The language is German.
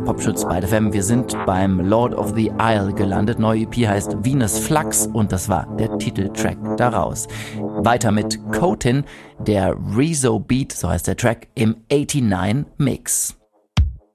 Popschutz bei der FM. Wir sind beim Lord of the Isle gelandet. Neue EP heißt Venus Flux und das war der Titeltrack daraus. Weiter mit Cotin, der Rezo Beat, so heißt der Track, im 89 Mix.